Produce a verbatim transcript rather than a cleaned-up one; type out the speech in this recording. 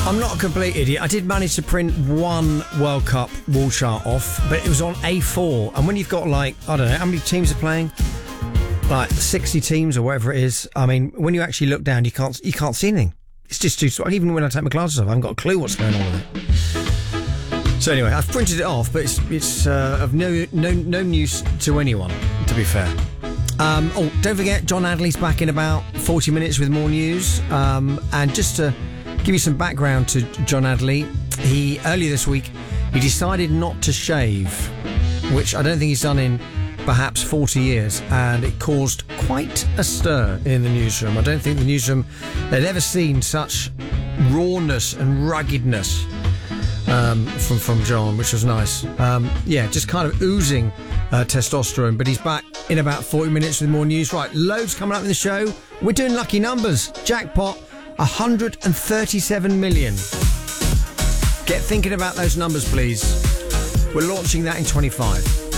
I'm not a complete idiot. I did manage to print one World Cup wall chart off, but it was on A four. And when you've got, like, I don't know, how many teams are playing? Like sixty teams or whatever it is. I mean, when you actually look down, you can't you can't see anything. It's just too small. Even when I take my glasses off, I haven't got a clue what's going on with it. So anyway, I've printed it off, but it's it's uh, of no no no use to anyone, to be fair. Um, oh, don't forget, John Adley's back in about forty minutes with more news. Um, and just to give you some background to John Adley, he earlier this week he decided not to shave, which I don't think he's done in perhaps forty years, and it caused quite a stir in the newsroom. I don't think the newsroom had ever seen such rawness and ruggedness um, from from John, which was nice. Um, yeah, just kind of oozing uh, testosterone. But he's back in about forty minutes with more news. Right, loads coming up in the show. We're doing lucky numbers. Jackpot, one hundred thirty-seven million. Get thinking about those numbers, please. We're launching that in twenty-five.